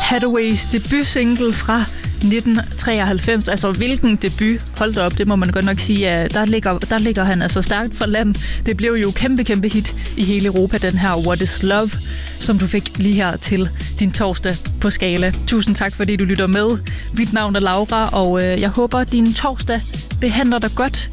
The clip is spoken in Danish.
Hathaways debutsingle fra 1993. Altså, hvilken debut? Hold da op, det må man godt nok sige. Der ligger han altså stærkt fra land. Det blev jo kæmpe hit i hele Europa, den her What is Love, som du fik lige her til din torsdag på Skala. Tusind tak, fordi du lytter med. Mit navn er Laura, og jeg håber, din torsdag behandler dig godt.